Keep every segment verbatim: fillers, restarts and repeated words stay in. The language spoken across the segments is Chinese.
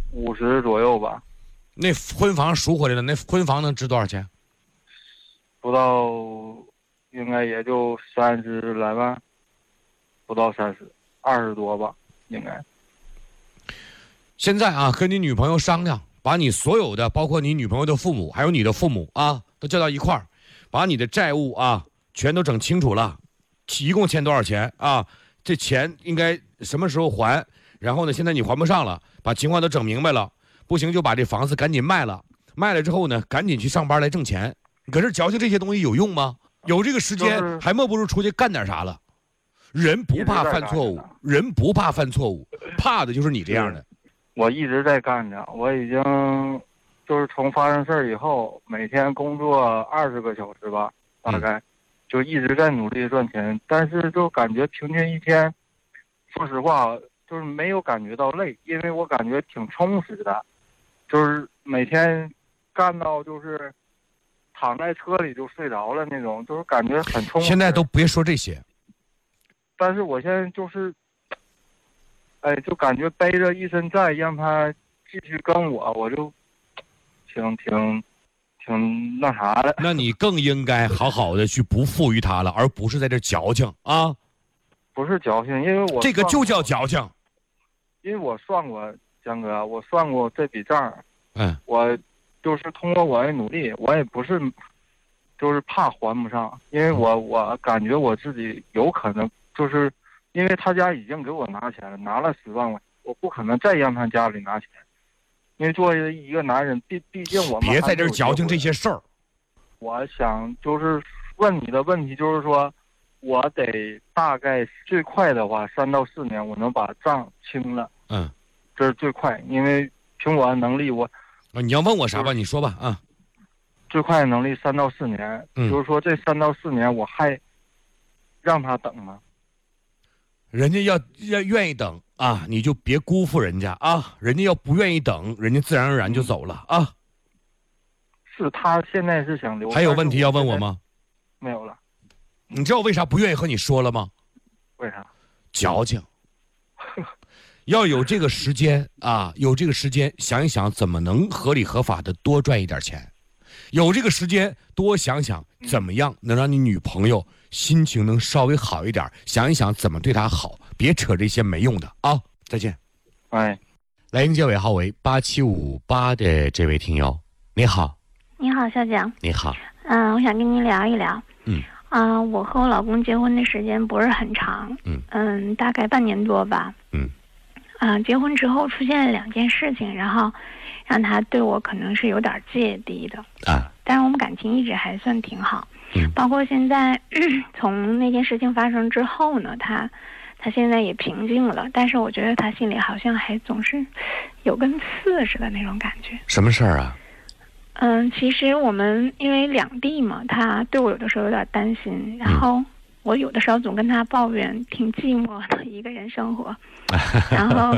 五十左右吧。 那婚房赎回来了，那婚房能值多少钱？ 不到，应该也就三十来万，不到三十，二十多吧，应该。 现在啊，跟你女朋友商量，把你所有的，包括你女朋友的父母，还有你的父母啊，都叫到一块儿，把你的债务啊全都整清楚了，一共欠多少钱啊？这钱应该什么时候还？然后呢，现在你还不上了，把情况都整明白了，不行就把这房子赶紧卖了，卖了之后呢，赶紧去上班来挣钱。可是矫情这些东西有用吗？有这个时间， 就是还莫不如出去干点啥了。人不怕犯错误，人不怕犯错误，怕的就是你这样的。 我一直在干着，我已经就是从发生事儿以后，每天工作二十个小时吧，大概、嗯、就一直在努力赚钱，但是就感觉平均一天，说实话就是没有感觉到累，因为我感觉挺充实的，就是每天干到就是躺在车里就睡着了那种，就是感觉很充实。 现在都别说这些， 但是我现在就是。哎，就感觉背着一身债，让他继续跟我，我就挺挺挺那啥的。 那你更应该好好的去不负于他了，而不是在这矫情啊！ 不是矫情，因为我这个就叫矫情。 因为我算过，江哥，我算过这笔账。 嗯， 我就是通过我的努力，我也不是就是怕还不上，因为我我感觉我自己有可能就是。因为他家已经给我拿钱了，拿了十万块，我不可能再让他家里拿钱。因为作为一个男人，毕毕竟我们别在这矫情这些事儿。 我想就是问你的问题，就是说，我得大概最快的话，三到四年我能把账清了。 嗯， 这是最快，因为凭我的能力，我啊，你要问我啥吧？你说吧啊。 最快的能力三到四年， 嗯、 就是说这三到四年我还让他等吗？ 人家要要愿意等啊，你就别辜负人家啊。人家要不愿意等，人家自然而然就走了啊。 是他现在是想留。 还有问题要问我吗？ 没有了。 你知道我为啥不愿意和你说了吗？ 为啥？ 矫情。要有这个时间啊，有这个时间想一想怎么能合理合法的多赚一点钱，有这个时间多想想怎么样能让你女朋友心情能稍微好一点，想一想怎么对她好，别扯这些没用的啊！再见。 哎， 来迎接尾号为八七五八的这位听友，你好。 你好，小蒋。 你好。 嗯、呃，我想跟您聊一聊。 嗯。 啊、呃，我和我老公结婚的时间不是很长。 嗯。 嗯，大概半年多吧。 嗯。 啊、呃，结婚之后出现了两件事情，然后让他对我可能是有点芥蒂的。 啊。 但是我们感情一直还算挺好。 嗯。 包括现在，从那件事情发生之后呢，他。他现在也平静了，但是我觉得他心里好像还总是有根刺似的那种感觉。 什么事儿啊？ 嗯，其实我们因为两地嘛，他对我有的时候有点担心，然后我有的时候总跟他抱怨挺寂寞的一个人生活。然后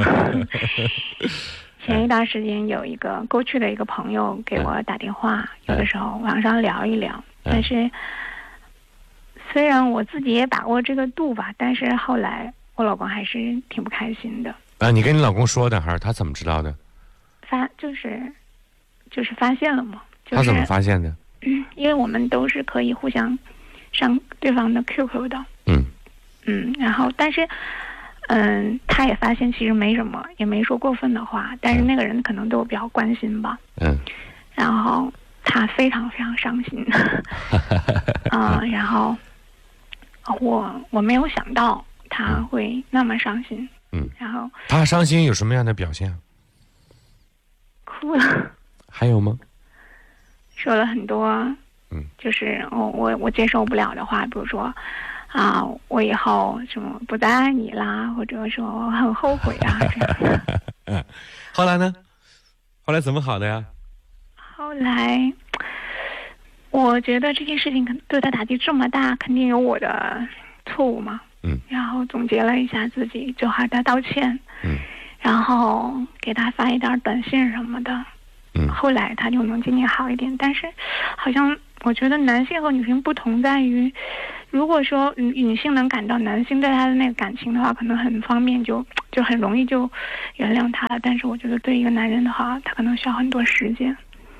前一段时间有一个过去的一个朋友给我打电话，有的时候网上聊一聊，但是虽然我自己也把握这个度吧，但是后来我老公还是挺不开心的。 啊，你跟你老公说的还是他怎么知道的？ 发就是就是发现了嘛、就是。 他怎么发现的？ 嗯，因为我们都是可以互相上对方的 Q Q 的。 嗯嗯，然后但是嗯，他也发现其实没什么，也没说过分的话，但是那个人可能对我比较关心吧。 嗯， 然后他非常非常伤心。啊、嗯，然后。我我没有想到他会那么伤心， 嗯， 然后他伤心有什么样的表现？ 哭了， 还有吗？ 说了很多， 嗯， 就是我我我接受不了的话，比如说啊，我以后什么不再爱你啦，或者说我很后悔啊这样。 嗯，后来呢？后来怎么好的呀？ 后来。我觉得这件事情对他打击这么大，肯定有我的错误嘛。 嗯。 然后总结了一下自己，就和他道歉。 嗯。 然后给他发一点短信什么的。 嗯。 后来他就能渐渐好一点，但是好像我觉得男性和女性不同在于， 如果说女女性能感到男性对她的那个感情的话，可能很方便就就很容易就原谅他了。但是我觉得对一个男人的话，他可能需要很多时间。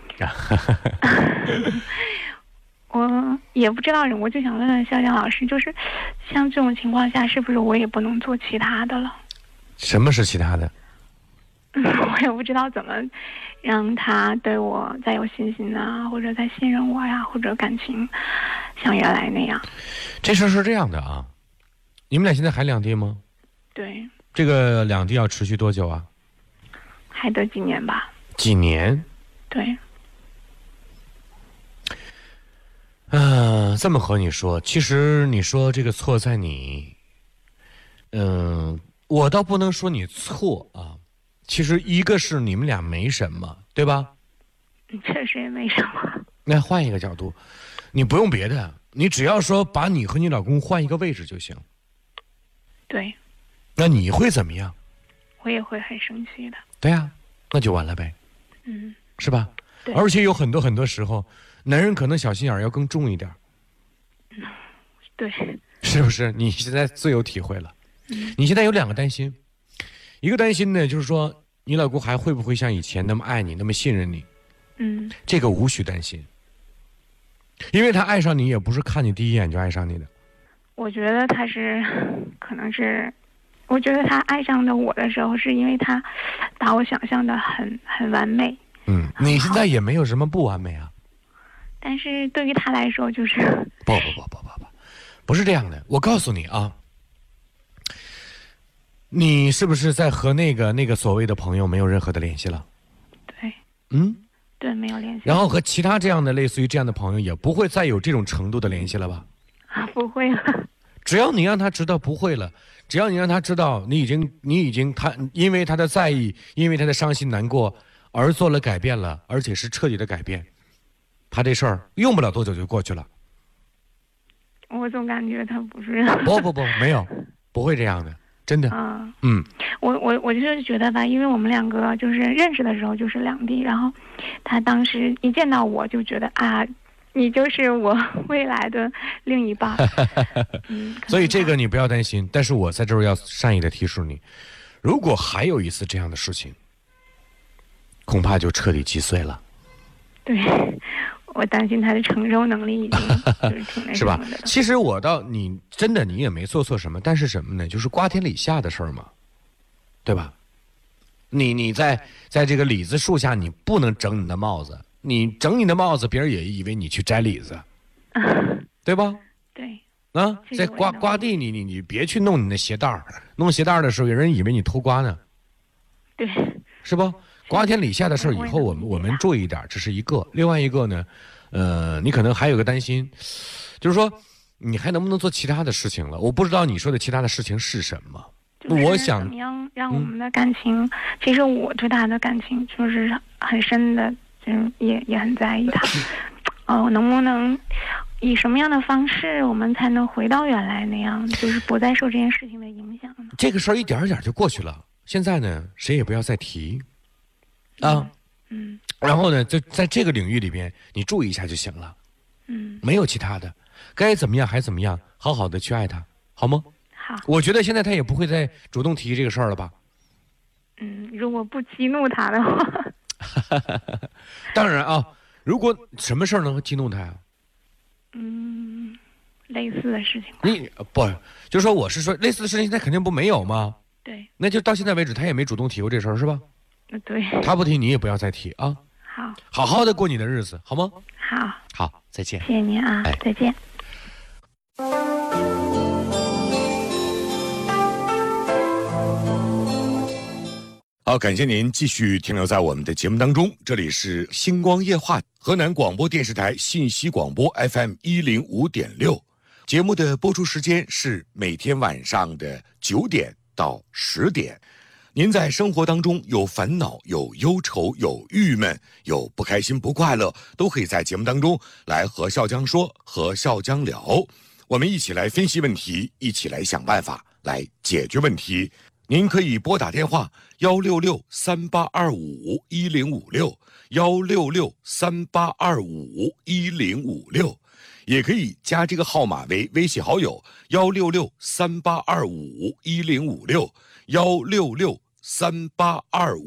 我也不知道，我就想问问肖江老师，就是像这种情况下，是不是我也不能做其他的了？ 什么是其他的？ 嗯，我也不知道怎么让他对我再有信心啊，或者再信任我呀，或者感情像原来那样。 这事儿是这样的啊，你们俩现在还两地吗？ 对。 这个两地要持续多久啊？ 还得几年吧。 几年？ 对。 嗯、呃，这么和你说，其实你说这个错在你，嗯、呃，我倒不能说你错啊。其实一个是你们俩没什么，对吧？ 确实也没什么。 那换一个角度，你不用别的，你只要说把你和你老公换一个位置就行。 对。 那你会怎么样？ 我也会很生气的。 对呀、啊，那就完了呗。 嗯。 是吧？ 对。 而且有很多很多时候，男人可能小心眼要更重一点。 嗯，对。 是不是？你现在最有体会了。 嗯。 你现在有两个担心。一个担心呢，就是说你老公还会不会像以前那么爱你，那么信任你？ 嗯， 这个无需担心，因为他爱上你也不是看你第一眼就爱上你的。 我觉得他是，可能是，我觉得他爱上的我的时候，是因为他把我想象的很很完美。 嗯，你现在也没有什么不完美啊。 但是对于他来说，就是不不不不不不，不是这样的。我告诉你啊。你是不是在和那个那个所谓的朋友没有任何的联系了？ 对。 嗯。 对，没有联系。 然后和其他这样的类似于这样的朋友也不会再有这种程度的联系了吧？ 啊，不会了。 只要你让他知道不会了，只要你让他知道你已经你已经他因为他的在意，因为他的伤心难过而做了改变了，而且是彻底的改变，他这事儿用不了多久就过去了。 我总感觉他不是。 不不不，没有，不会这样的。真的。 嗯。 嗯， 我我我就是觉得吧，因为我们两个就是认识的时候就是两地，然后他当时一见到我就觉得啊，你就是我未来的另一半。嗯， 所以这个你不要担心，但是我在这儿要善意的提示你，如果还有一次这样的事情，恐怕就彻底击碎了。 对。我担心他的承受能力已经就是挺那什么的了。 是吧？其实我倒你真的你也没做错什么，但是什么呢？就是瓜田李下的事儿嘛，对吧？你你在在这个李子树下，你不能整你的帽子，你整你的帽子，别人也以为你去摘李子，对吧？ 对。 啊，在瓜瓜地，你你你别去弄你的鞋带儿，弄鞋带儿的时候，有人以为你偷瓜呢， 对， 是不？瓜田李下的事儿，以后我们我们注意一点，这是一个。另外一个呢，呃，你可能还有个担心，就是说你还能不能做其他的事情了？我不知道你说的其他的事情是什么。 就是我想怎么样让我们的感情，嗯、其实我对他的感情就是很深的，就是也也很在意他。哦，能不能以什么样的方式，我们才能回到原来那样，就是不再受这件事情的影响呢？ 这个事儿一点一点就过去了。现在呢，谁也不要再提。啊， 嗯， 然后呢，就在这个领域里边，你注意一下就行了， 嗯， 没有其他的，该怎么样还怎么样，好好的去爱他，好吗？ 好， 我觉得现在他也不会再主动提这个事儿了吧？ 嗯，如果不激怒他的话， 当然啊，如果什么事儿能激怒他呀？ 嗯，类似的事情吧。 你不就说我是说类似的事情，现在肯定不没有吗？ 对， 那就到现在为止，他也没主动提过这事儿，是吧？ 对， 他不提，你也不要再提啊。 好， 好好的过你的日子，好吗？ 好， 好，再见。 谢谢您啊， 哎、 再见。 好，感谢您继续停留在我们的节目当中，这里是星光夜话，河南广播电视台信息广播 F M 一零五点六，节目的播出时间是每天晚上的九点到十点。您在生活当中有烦恼、有忧愁、有郁闷、有不开心、不快乐，都可以在节目当中来和笑江说，和笑江聊，我们一起来分析问题，一起来想办法来解决问题。您可以拨打电话幺六六三八二五一零五六幺六六三八二五一零五六， 也可以加这个号码为微信好友幺六六三八二五一零五六幺六六三八二五。